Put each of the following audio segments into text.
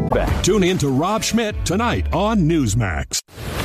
Back. Tune in to Rob Schmidt tonight on Newsmax.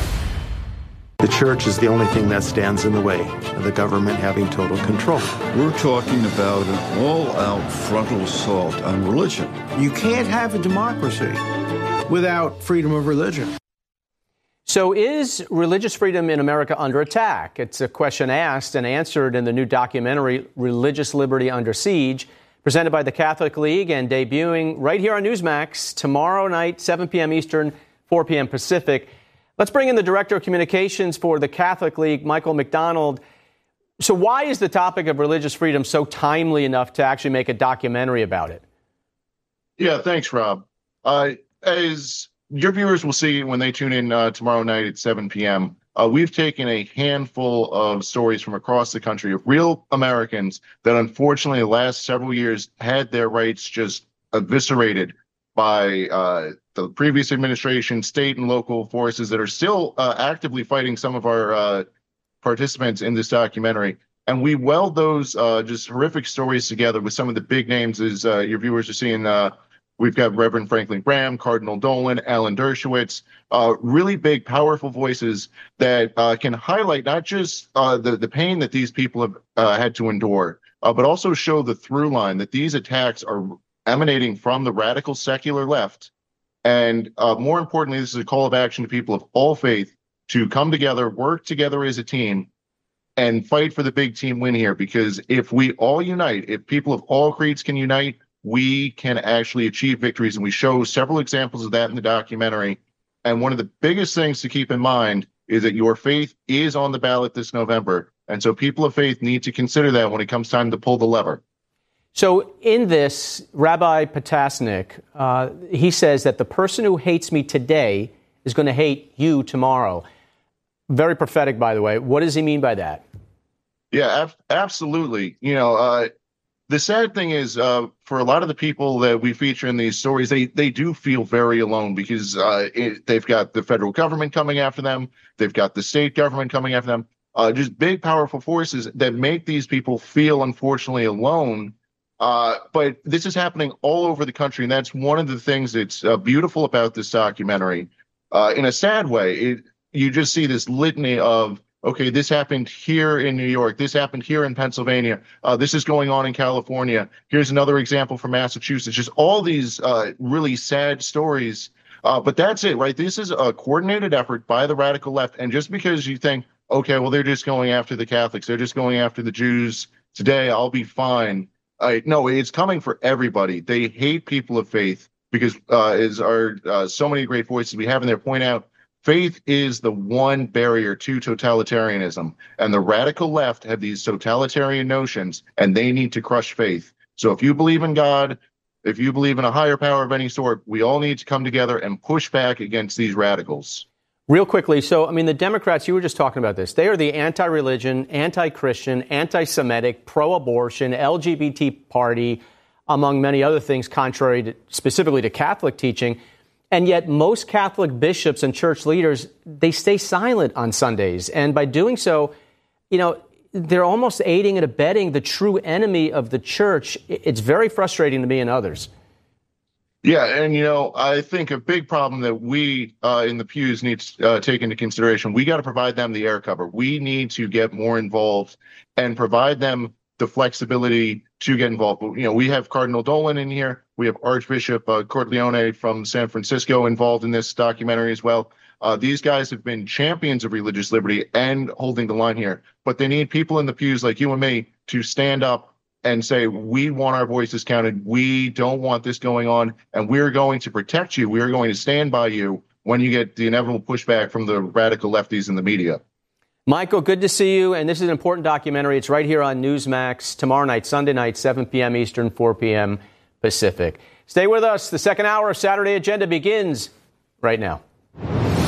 The church is the only thing that stands in the way of the government having total control. We're talking about an all-out frontal assault on religion. You can't have a democracy without freedom of religion. So is religious freedom in America under attack? It's a question asked and answered in the new documentary, Religious Liberty Under Siege, presented by the Catholic League and debuting right here on Newsmax tomorrow night, 7 p.m. Eastern, 4 p.m. Pacific. Let's bring in the Director of Communications for the Catholic League, Michael McDonald. So why is the topic of religious freedom so timely enough to actually make a documentary about it? Yeah, thanks, Rob. As your viewers will see when they tune in tomorrow night at 7 p.m., we've taken a handful of stories from across the country of real Americans that unfortunately the last several years had their rights just eviscerated by the previous administration, state and local forces that are still actively fighting some of our participants in this documentary. And we weld those just horrific stories together with some of the big names, as your viewers are seeing. We've got Reverend Franklin Graham, Cardinal Dolan, Alan Dershowitz, really big, powerful voices that can highlight not just the pain that these people have had to endure, but also show the through line that these attacks are emanating from the radical secular left. And more importantly, this is a call of action to people of all faith to come together, work together as a team, and fight for the big team win here. Because if we all unite, if people of all creeds can unite, we can actually achieve victories. And we show several examples of that in the documentary. And one of the biggest things to keep in mind is that your faith is on the ballot this November. And so people of faith need to consider that when it comes time to pull the lever. So in this, Rabbi Potasnik, he says that the person who hates me today is going to hate you tomorrow. Very prophetic, by the way. What does he mean by that? Yeah, absolutely. You know, the sad thing is, for a lot of the people that we feature in these stories, they do feel very alone because they've got the federal government coming after them. They've got the state government coming after them. Just big, powerful forces that make these people feel, unfortunately, alone. But this is happening all over the country, and that's one of the things that's beautiful about this documentary. In a sad way, you just see this litany of, okay, this happened here in New York. This happened here in Pennsylvania. This is going on in California. Here's another example from Massachusetts. Just all these really sad stories. But that's it, right? This is a coordinated effort by the radical left. And just because you think, okay, well, they're just going after the Catholics, they're just going after the Jews today, I'll be fine. No, it's coming for everybody. They hate people of faith because, as our so many great voices we have in there point out, faith is the one barrier to totalitarianism, and the radical left have these totalitarian notions, and they need to crush faith. So if you believe in God, if you believe in a higher power of any sort, we all need to come together and push back against these radicals. Real quickly, so, I mean, the Democrats, you were just talking about this. They are the anti-religion, anti-Christian, anti-Semitic, pro-abortion, LGBT party, among many other things, contrary to, specifically to Catholic teaching. And yet most Catholic bishops and church leaders, they stay silent on Sundays. And by doing so, you know, they're almost aiding and abetting the true enemy of the church. It's very frustrating to me and others. Yeah, and, you know, I think a big problem that we in the pews need to take into consideration, we got to provide them the air cover. We need to get more involved and provide them the flexibility to get involved. You know, we have Cardinal Dolan in here. We have Archbishop Cordileone from San Francisco involved in this documentary as well. These guys have been champions of religious liberty and holding the line here. But they need people in the pews like you and me to stand up and say, we want our voices counted. We don't want this going on. And we're going to protect you. We're going to stand by you when you get the inevitable pushback from the radical lefties in the media. Michael, good to see you. And this is an important documentary. It's right here on Newsmax tomorrow night, Sunday night, 7 p.m. Eastern, 4 p.m. Pacific. Stay with us. The second hour of Saturday Agenda begins right now.